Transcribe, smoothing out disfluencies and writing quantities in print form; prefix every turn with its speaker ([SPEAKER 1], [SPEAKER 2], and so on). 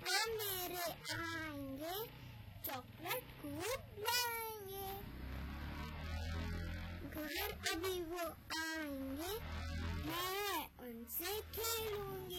[SPEAKER 1] मेरे आएंगे, चॉकलेट खूब लाएंगे। घर अभी वो आएंगे, मैं उनसे खेलूंगी।